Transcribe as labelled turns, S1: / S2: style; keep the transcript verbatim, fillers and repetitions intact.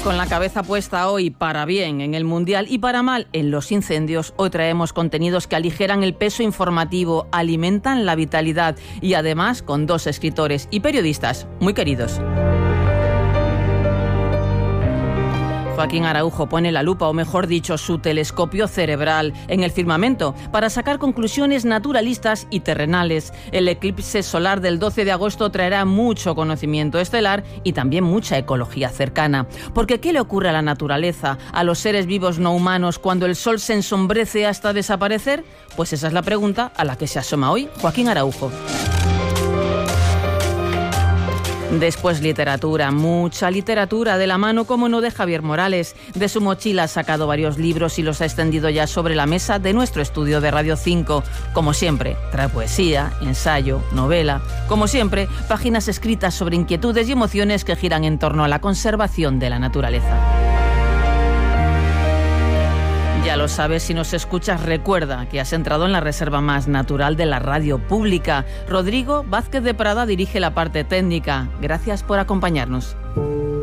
S1: Con la cabeza puesta hoy para bien en el Mundial y para mal en los incendios, hoy traemos contenidos que aligeran el peso informativo, alimentan la vitalidad y además con dos escritores y periodistas muy queridos. Joaquín Araujo pone la lupa, o mejor dicho, su telescopio cerebral en el firmamento para sacar conclusiones naturalistas y terrenales. El eclipse solar del doce de agosto traerá mucho conocimiento estelar y también mucha ecología cercana. Porque ¿qué le ocurre a la naturaleza, a los seres vivos no humanos, cuando el sol se ensombrece hasta desaparecer? Pues esa es la pregunta a la que se asoma hoy Joaquín Araujo. Después literatura, mucha literatura, de la mano, como no, de Javier Morales. De su mochila ha sacado varios libros y los ha extendido ya sobre la mesa de nuestro estudio de Radio cinco. Como siempre, trae poesía, ensayo, novela. Como siempre, páginas escritas sobre inquietudes y emociones que giran en torno a la conservación de la naturaleza. Ya lo sabes, si nos escuchas, recuerda que has entrado en la reserva más natural de la radio pública. Rodrigo Vázquez de Prada dirige la parte técnica. Gracias por acompañarnos.